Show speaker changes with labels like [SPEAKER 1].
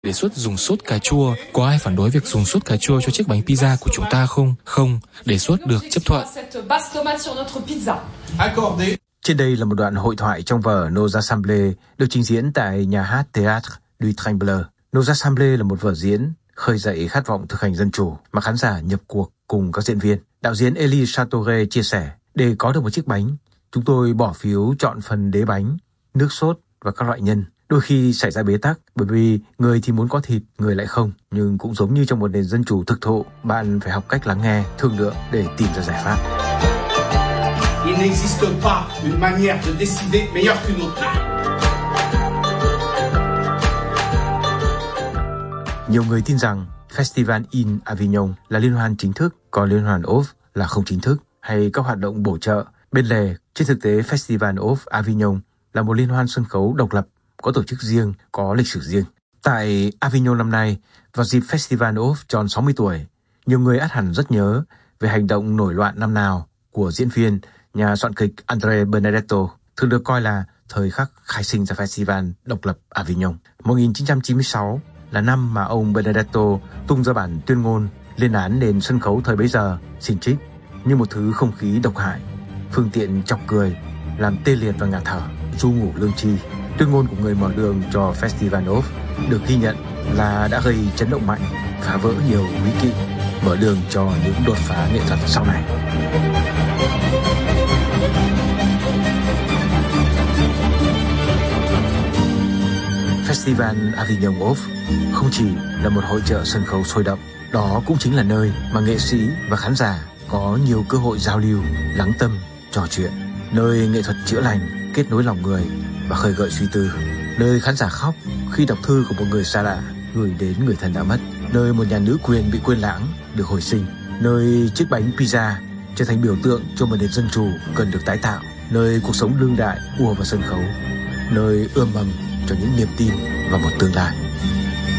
[SPEAKER 1] Đề xuất dùng sốt cà chua. Có ai phản đối việc dùng sốt cà chua cho chiếc bánh pizza của chúng ta không? Không, đề xuất được chấp thuận.
[SPEAKER 2] Trên đây là một đoạn hội thoại trong vở Nos Assemblées được trình diễn tại nhà hát Théâtre du Tremblay. Nos Assemblées là một vở diễn khơi dậy khát vọng thực hành dân chủ mà khán giả nhập cuộc cùng các diễn viên. Đạo diễn Elie Chateauret chia sẻ, để có được một chiếc bánh, chúng tôi bỏ phiếu chọn phần đế bánh, nước sốt và các loại nhân. Đôi khi xảy ra bế tắc bởi vì người thì muốn có thịt, người lại không. Nhưng cũng giống như trong một nền dân chủ thực thụ, bạn phải học cách lắng nghe, thương lượng để tìm ra giải pháp.
[SPEAKER 3] Il n'existe pas une manière de décider meilleure qu'une autre.
[SPEAKER 2] Nhiều người tin rằng Festival in Avignon là liên hoan chính thức, còn liên hoan Off là không chính thức, hay các hoạt động bổ trợ bên lề. Trên thực tế, Festival of Avignon là một liên hoan sân khấu độc lập, có tổ chức riêng, có lịch sử riêng. Tại Avignon năm nay, vào dịp Festival of tròn 60 tuổi, nhiều người ắt hẳn rất nhớ về hành động nổi loạn năm nào của diễn viên, nhà soạn kịch André Benedetto, thường được coi là thời khắc khai sinh ra Festival độc lập Avignon. 1996 là năm mà ông Benedetto tung ra bản tuyên ngôn lên án nền sân khấu thời bấy giờ, xin trích, như một thứ không khí độc hại, phương tiện chọc cười, làm tê liệt và ngạt thở, ru ngủ lương tri. Tuyên ngôn của người mở đường cho Festival of được ghi nhận là đã gây chấn động mạnh, phá vỡ nhiều bí kỵ, mở đường cho những đột phá nghệ thuật sau này. Festival Avignon Off không chỉ là một hội chợ sân khấu sôi động, đó cũng chính là nơi mà nghệ sĩ và khán giả có nhiều cơ hội giao lưu, lắng tâm, trò chuyện, nơi nghệ thuật chữa lành, kết nối lòng người và khơi gợi suy tư, nơi khán giả khóc khi đọc thư của một người xa lạ gửi đến người thân đã mất, nơi một nhà nữ quyền bị quên lãng được hồi sinh, nơi chiếc bánh pizza trở thành biểu tượng cho một nền dân chủ cần được tái tạo, nơi cuộc sống đương đại ùa vào sân khấu, nơi ươm mầm cho những niềm tin và một tương lai.